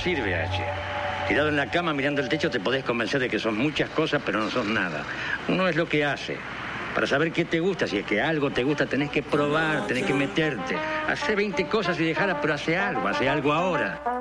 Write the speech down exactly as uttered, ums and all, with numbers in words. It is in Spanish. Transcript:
sirve, H. Tirado en la cama mirando el techo te podés convencer de que sos muchas cosas, pero no sos nada. Uno es lo que hace. Para saber qué te gusta, si es que algo te gusta, tenés que probar, tenés que meterte. Hacé veinte cosas y dejala, pero hace algo, hace algo ahora.